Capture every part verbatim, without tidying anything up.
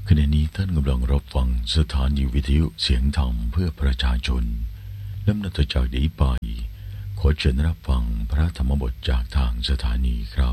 ขณะนี้ท่านกำลังรับฟังสถานีวิทยุเสียงธรรมเพื่อประชาชนลำดับต่อจากนี้ไปขอเชิญรับฟังพระธรรมบทจากทางสถานีครับ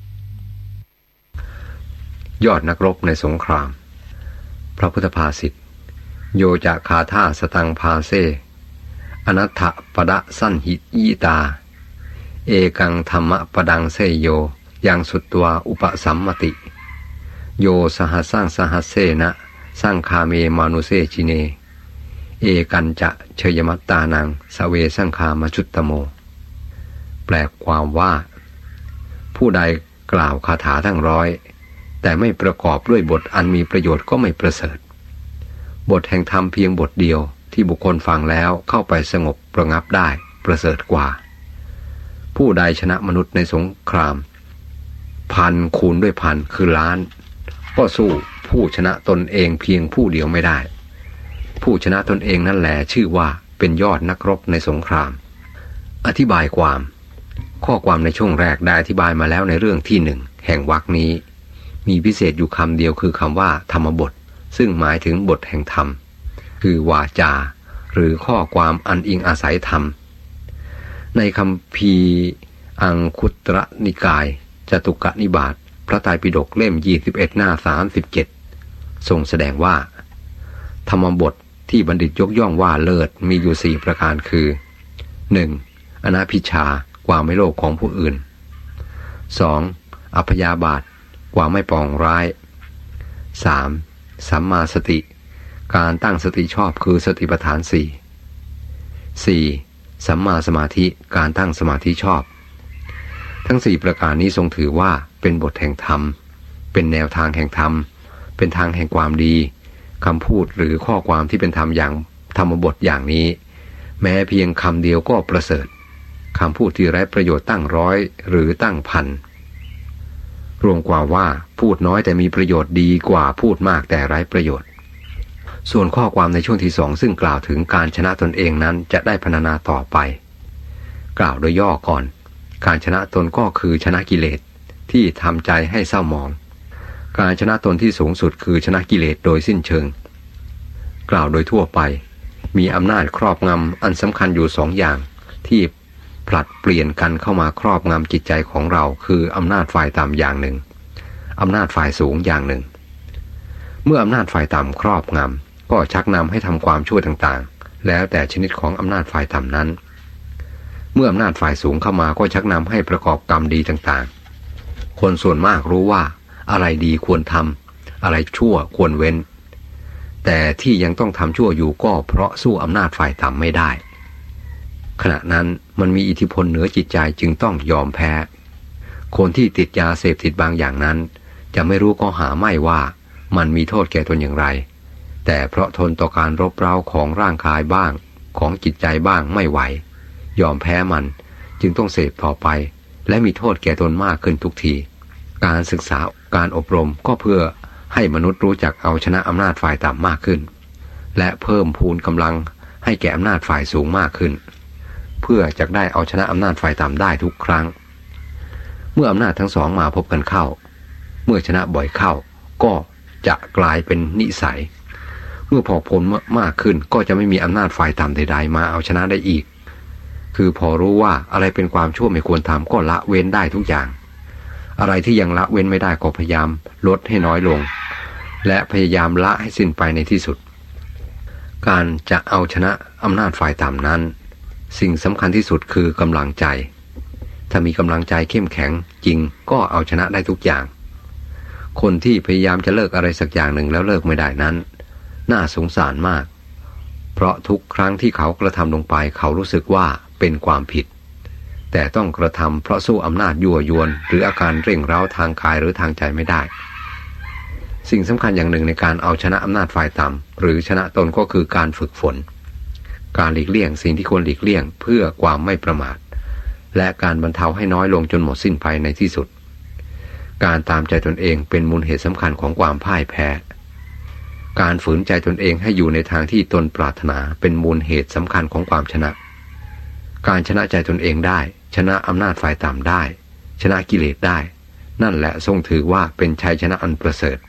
ยอดนักรบในสงครามพระพุทธภาษิตโยจะคาธาสตังภาเซอนัตถปดะสั้นหิยีตาเอกังธรรมปดังเสยโยยังสุตตัวอุปสัมมติโยสหัสสังสหัสเสนะสังคาเมมานุเสจิเนเอกันจะเชยมัตตานังสเวสังคามชุตตโมแปลความว่าผู้ใดกล่าวคาถาทั้งร้อยแต่ไม่ประกอบด้วยบทอันมีประโยชน์ก็ไม่ประเสริฐบทแห่งธรรมเพียงบทเดียวที่บุคคลฟังแล้วเข้าไปสงบระงับได้ประเสริฐกว่าผู้ใดชนะมนุษย์ในสงครามพันคูณด้วยพันคือล้านก็สู้ผู้ชนะตนเองเพียงผู้เดียวไม่ได้ผู้ชนะตนเองนั่นแหละชื่อว่าเป็นยอดนักรบในสงครามอธิบายความข้อความในช่วงแรกได้อธิบายมาแล้วในเรื่องที่หนึ่งแห่งวรรคนี้มีพิเศษอยู่คำเดียวคือคำว่าธรรมบทซึ่งหมายถึงบทแห่งธรรมคือวาจาหรือข้อความอันอิงอาศัยธรรมในคัมภีร์อังคุตรนิกายจตุกนิบาตพระไตรปิฎกเล่มยี่สิบเอ็ดหน้าสามสิบเจ็ดทรงแสดงว่าธรรมบทที่บัณฑิตยกย่องว่าเลิศมีอยู่สี่ประการคือ หนึ่ง. อนาภิชาความไม่โลภของผู้อื่น สอง. อัพยาบาทความไม่ปองร้าย สาม. สัมมาสติการตั้งสติชอบคือสติปัฏฐานสี่ สี่. สัมมาสมาธิการตั้งสมาธิชอบทั้งสี่ประการนี้ทรงถือว่าเป็นบทแห่งธรรมเป็นแนวทางแห่งธรรมเป็นทางแห่งความดีคำพูดหรือข้อความที่เป็นธรรมอย่างธรรมบทอย่างนี้แม้เพียงคำเดียวก็ประเสริฐคำพูดที่ไร้ประโยชน์ตั้งร้อยหรือตั้งพันรวมความว่าพูดน้อยแต่มีประโยชน์ดีกว่าพูดมากแต่ไร้ประโยชน์ส่วนข้อความในช่วงที่สองซึ่งกล่าวถึงการชนะตนเองนั้นจะได้พรรณนาต่อไปกล่าวโดยย่อก่อนการชนะตนก็คือชนะกิเลสที่ทำใจให้เศร้าหมองการชนะตนที่สูงสุดคือชนะกิเลสโดยสิ้นเชิงกล่าวโดยทั่วไปมีอำนาจครอบงำอันสำคัญอยู่สองอย่างที่ผลัดเปลี่ยนกันเข้ามาครอบงำจิตใจของเราคืออำนาจฝ่ายต่ำอย่างหนึ่งอำนาจฝ่ายสูงอย่างหนึ่งเมื่ออำนาจฝ่ายต่ำครอบงำก็ชักนำให้ทำความชั่วต่างๆแล้วแต่ชนิดของอำนาจฝ่ายต่ำนั้นเมื่ออำนาจฝ่ายสูงเข้ามาก็ชักนำให้ประกอบกรรมดีต่างๆคนส่วนมากรู้ว่าอะไรดีควรทำอะไรชั่วควรเว้นแต่ที่ยังต้องทำชั่วอยู่ก็เพราะสู้อำนาจฝ่ายต่ำไม่ได้ขณะนั้นมันมีอิทธิพลเหนือจิตใจจึงต้องยอมแพ้คนที่ติดยาเสพติดบางอย่างนั้นจะไม่รู้ก็หาไม่ว่ามันมีโทษแก่ตนอย่างไรแต่เพราะทนต่อการรบเร้าของร่างกายบ้างของจิตใจบ้างไม่ไหวยอมแพ้มันจึงต้องเสพต่อไปและมีโทษแก่ตนมากขึ้นทุกทีการศึกษาการอบรมก็เพื่อให้มนุษย์รู้จักเอาชนะอำนาจฝ่ายต่ำมากขึ้นและเพิ่มพูนกำลังให้แก่อำนาจฝ่ายสูงมากขึ้นเพื่อจะได้เอาชนะอำนาจฝ่ายต่ำได้ทุกครั้งเมื่ออำนาจทั้งสองมาพบกันเข้าเมื่อชนะบ่อยเข้าก็จะกลายเป็นนิสัยเมื่อพอผลมากขึ้นก็จะไม่มีอำนาจฝ่ายต่ำใดๆมาเอาชนะได้อีกคือพอรู้ว่าอะไรเป็นความชั่วไม่ควรทำก็ละเว้นได้ทุกอย่างอะไรที่ยังละเว้นไม่ได้ก็พยายามลดให้น้อยลงและพยายามละให้สิ้นไปในที่สุดการจะเอาชนะอำนาจฝ่ายต่ำนั้นสิ่งสำคัญที่สุดคือกำลังใจถ้ามีกำลังใจเข้มแข็งจริงก็เอาชนะได้ทุกอย่างคนที่พยายามจะเลิกอะไรสักอย่างหนึ่งแล้วเลิกไม่ได้นั้นน่าสงสารมากเพราะทุกครั้งที่เขากระทำลงไปเขารู้สึกว่าเป็นความผิดแต่ต้องกระทำเพราะสู้อำนาจยั่วยวนหรืออาการเร่งเร้าทางกายหรือทางใจไม่ได้สิ่งสำคัญอย่างหนึ่งในการเอาชนะอำนาจฝ่ายต่ำหรือชนะตนก็คือการฝึกฝนการหลีกเลี่ยงสิ่งที่ควรหลีกเลี่ยงเพื่อความไม่ประมาทและการบรรเทาให้น้อยลงจนหมดสิ้นไปในที่สุดการตามใจตนเองเป็นมูลเหตุสำคัญของความพ่ายแพ้การฝืนใจตนเองให้อยู่ในทางที่ตนปรารถนาเป็นมูลเหตุสำคัญของความชนะการชนะใจตนเองได้ชนะอำนาจฝ่ายต่ำได้ชนะกิเลสได้นั่นแหละทรงถือว่าเป็นชัยชนะอันประเสริฐ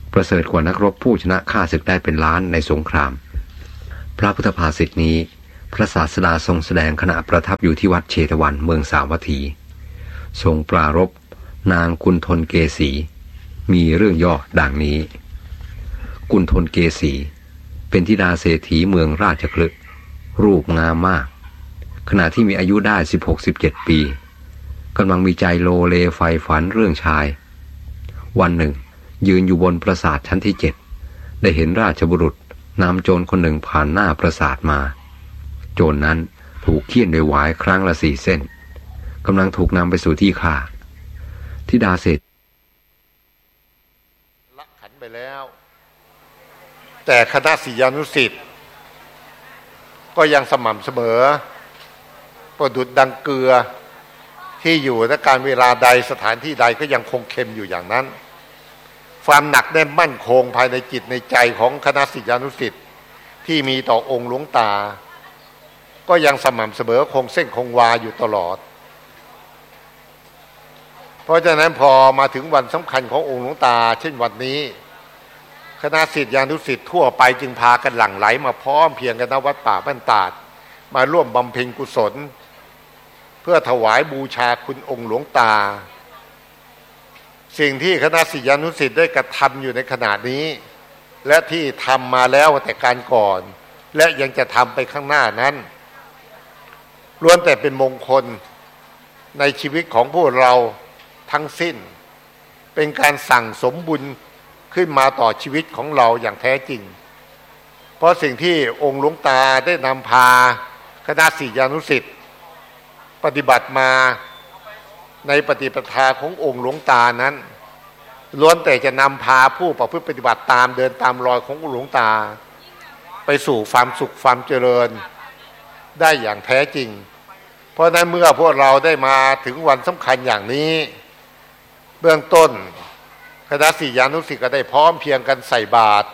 ประเสริฐกว่านักรบผู้ชนะข้าศึกได้เป็นล้านในสงครามพระพุทธภาษิตนี้พระศาสดาทรงแสดงขณะประทับอยู่ที่วัดเชตวันเมืองสาวัตถีทรงปรารภนางกุณฑลเกษีมีเรื่องย่อดังนี้กุณฑลเกษีเป็นธิดาเศรษฐีเมืองราชคฤห์รูปงามมากขณะที่มีอายุได้ สิบหก สิบเจ็ด ปีกำลังมีใจโลเลใฝ่ฝันเรื่องชายวันหนึ่งยืนอยู่บนปราสาทชั้นที่เจ็ดได้เห็นราชบุรุษนำโจรคนหนึ่งผ่านหน้าปราสาทมาโจรนั้นถูกเฆี่ยนด้วยหวายครั้งละสี่เส้นกำลังถูกนำไปสู่ที่ฆ่าธิดาเศรษฐีละขันไปแล้วแต่คณะศิษยานุศิษย์ก็ยังสม่ำเสมอประดุจดังเกลือที่อยู่ในการเวลาใดสถานที่ใดก็ยังคงเค็มอยู่อย่างนั้นความหนักแน่นมั่นคงภายในจิตในใจของคณะศิษยานุศิษย์ที่มีต่อองค์หลวงตาก็ยังสม่ำเสมอคงเส้นคงวาอยู่ตลอดเพราะฉะนั้นพอมาถึงวันสำคัญขององค์หลวงตาเช่นวันนี้คณะศิษยานุศิษย์ทั่วไปจึงพากันหลั่งไหลมาพร้อมเพียงกันณวัดป่าบ้านตาดมาร่วมบำเพ็ญกุศลเพื่อถวายบูชาคุณองค์หลวงตาสิ่งที่คณะศิษยานุศิษย์ได้กระทำอยู่ในขณะนี้และที่ทำมาแล้วแต่การก่อนและยังจะทำไปข้างหน้านั้นล้วนแต่เป็นมงคลในชีวิตของพวกเราทั้งสิ้นเป็นการสั่งสมบุญขึ้นมาต่อชีวิตของเราอย่างแท้จริงเพราะสิ่งที่องค์หลวงตาได้นำพาคณะศิษยานุศิษย์ปฏิบัติมาในปฏิปทาขององค์หลวงตานั้นล้วนแต่จะนำพาผู้ประพฤติปฏิบัติตามเดินตามรอยขององค์หลวงตาไปสู่ความสุขความเจริญได้อย่างแท้จริงเพราะนั้นเมื่อพวกเราได้มาถึงวันสำคัญอย่างนี้เบื้องต้นคณะศิษยานุศิษย์ก็ได้พร้อมเพียงกันใส่บาตร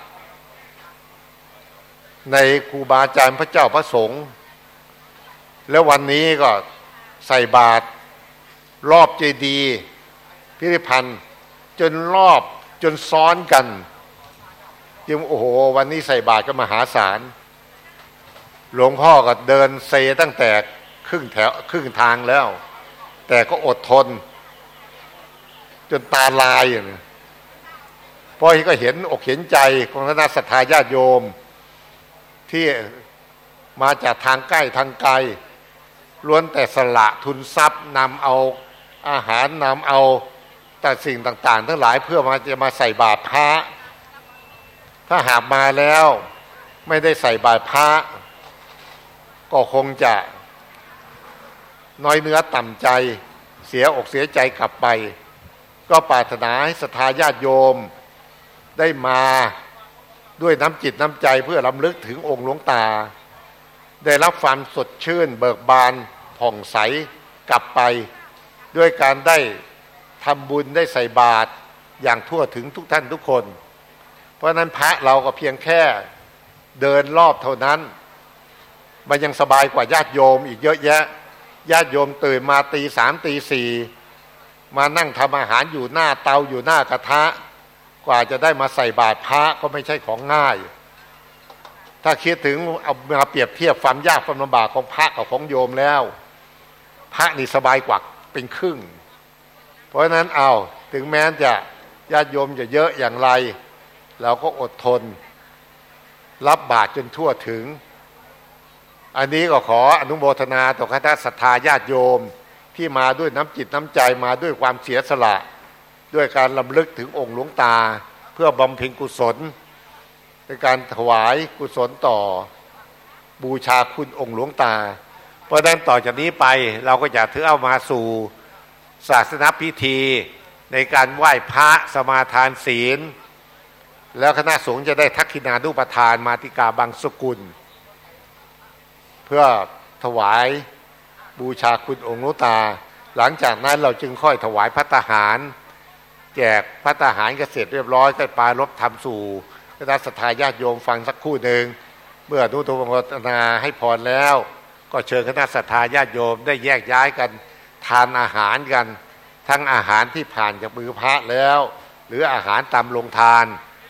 ในครูบาอาจารย์พระเจ้าพระสงฆ์แล้ววันนี้ก็ใส่บาตรรอบเจดีย์พิพิธภัณฑ์จนรอบจนซ้อนกันยังโอ้โหวันนี้ใส่บาตรก็มหาศาลหลวงพ่อก็เดินเซตั้งแต่ครึ่งแถวครึ่งทางแล้วแต่ก็อดทนจนตาลายอย่างนี้เพราะก็เห็นอกเห็นใจของคณะศรัทธาญาติโยมที่มาจากทางใกล้ทางไกลล้วนแต่สละทุนทรัพย์นำเอาอาหารนำเอาแต่สิ่งต่างๆทั้งหลายเพื่อมาจะมาใส่บาตรพระถ้าหากมาแล้วไม่ได้ใส่บาตรพระก็คงจะน้อยเนื้อต่ำใจเสียอกเสียใจกลับไปก็ปรารถนาให้ศรัทธาญาติโยมได้มาด้วยน้ำจิตน้ำใจเพื่อรำลึกถึงองค์หลวงตาได้รับความสดชื่นเบิกบานผ่องใสกลับไปด้วยการได้ทำบุญได้ใส่บาตรอย่างทั่วถึงทุกท่านทุกคนเพราะนั้นพระเราก็เพียงแค่เดินรอบเท่านั้นมันยังสบายกว่าญาติโยมอีกเยอะแยะญาติโยมตื่นมาตีสามตีสี่มานั่งทำอาหารอยู่หน้าเตาอยู่หน้ากระทะกว่าจะได้มาใส่บาตรพระก็ไม่ใช่ของง่ายถ้าคิดถึงเอามาเปรียบเทียบความยากความลำบากของพระกับของโยมแล้วพระนี่สบายกว่าเป็นครึ่งเพราะฉะนั้นเอาถึงแม้จะญาติโยมจะเยอะอย่างไรเราก็อดทนรับบาตรจนทั่วถึงอันนี้ก็ขออนุโมทนาต่อคณะศรัทธาญาติโยมที่มาด้วยน้ำจิตน้ำใจมาด้วยความเสียสละด้วยการรำลึกถึงองค์หลวงตาเพื่อบำเพ็ญกุศลในการถวายกุศลต่อบูชาคุณองค์หลวงตาเพราะฉะนั้นต่อจากนี้ไปเราก็จะถือเอามาสู่ศาสนพิธีในการไหว้พระสมาทานศีลแล้วคณะสงฆ์จะได้ทักขิณานุปทานมาติกาบางสกุลเพื่อถวายบูชาคุณองค์หลวงตาหลังจากนั้นเราจึงค่อยถวายภัตตาหารแจกภัตตาหารก็เสร็จเรียบร้อยก็ปรารภธรรมสู่คณะศรัทธาญาติโยมฟังสักครู่หนึ่งเมื่ออนุโมทนาให้พรแล้วก็เชิญคณะศรัทธาญาติโยมได้แยกย้ายกันทานอาหารกันทั้งอาหารที่ผ่านจากมือพระแล้วหรืออาหารตามโรงทาน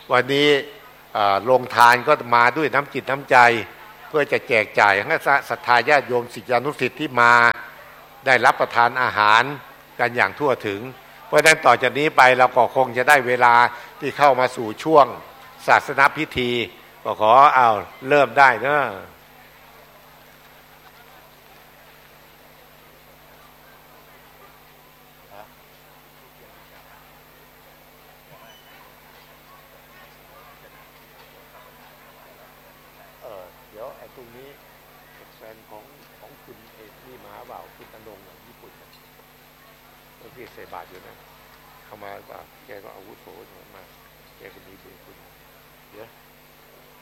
วันนี้โรงทานก็มาด้วยน้ำจิตน้ำใจเพื่อจะแจกจ่ายให้ศรัทธาญาติโยมศิษยานุศิษย์ที่มาได้รับประทานอาหารกันอย่างทั่วถึงเพราะฉะนั้นต่อจากนี้ไปเราก็คงจะได้เวลาที่เข้ามาสู่ช่วงศาสนพิธีก็ขอเอาเริ่มได้เนอะเดี๋ยวไอ้ตรงนี้แฟนของของคุณเอกนี่มาเปล่าคุณตนงของญี่ปุ่นเมื่อกี้ใส่บาตรอยู่นะเข้ามาว่าแกก็อาวุโสมาแกก็มีบุญคุณเดี๋ยว